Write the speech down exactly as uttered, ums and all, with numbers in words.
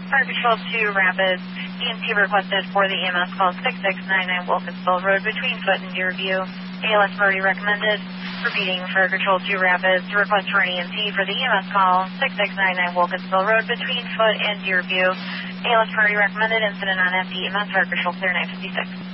Fire Control two Rapids, E M T requested for the E M S call six six nine nine Wilkinsville Road between Foot and Deerview. A L S Marty recommended. Repeating, Fire Control two Rapids to request for an E M T for the E M S call six six nine nine Wilkinsville Road between Foot and Deerview. A L S Marty recommended. Incident on empty E M S. Fire Control clear nine fifty-six.